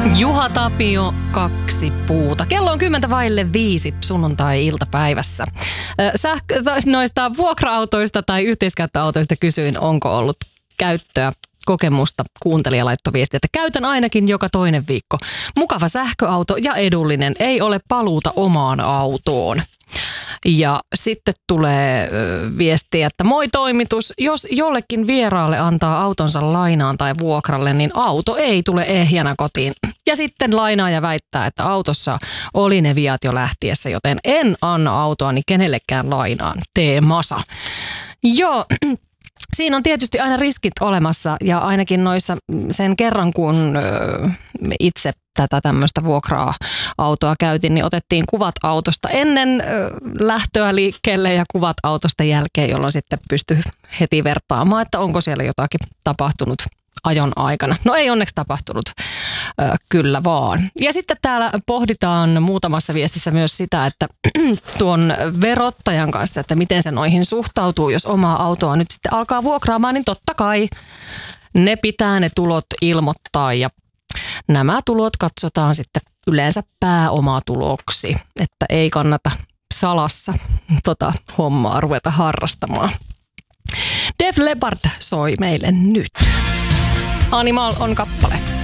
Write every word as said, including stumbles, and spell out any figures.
Juha Tapio, kaksi puuta. Kello on kymmentä vaille viisi sunnuntai-iltapäivässä. Sähkö, noista vuokra-autoista tai yhteiskäyttöautoista kysyin, onko ollut käyttöä, kokemusta. Kuuntelija laittoi viestiä, että käytän ainakin joka toinen viikko. Mukava sähköauto ja edullinen. Ei ole paluuta omaan autoon. Ja sitten tulee viestiä, että moi toimitus, jos jollekin vieraalle antaa autonsa lainaan tai vuokralle, niin auto ei tule ehjänä kotiin. Ja sitten lainaaja väittää, että autossa oli ne viat jo lähtiessä, joten en anna autoani kenellekään lainaan. Tee Masa. Joo. Siinä on tietysti aina riskit olemassa ja ainakin noissa sen kerran, kun itse tätä tämmöistä vuokra-autoa käytin, niin otettiin kuvat autosta ennen lähtöä liikkeelle ja kuvat autosta jälkeen, jolloin sitten pystyi heti vertaamaan, että onko siellä jotakin tapahtunut ajon aikana. No ei onneksi tapahtunut, ö, kyllä vaan. Ja sitten täällä pohditaan muutamassa viestissä myös sitä, että tuon verottajan kanssa, että miten se noihin suhtautuu, jos omaa autoa nyt sitten alkaa vuokraamaan, niin totta kai ne pitää ne tulot ilmoittaa ja nämä tulot katsotaan sitten yleensä pääomatuloksi, että ei kannata salassa tota hommaa ruveta harrastamaan. Def Leppard soi meille nyt. Animal on kappale.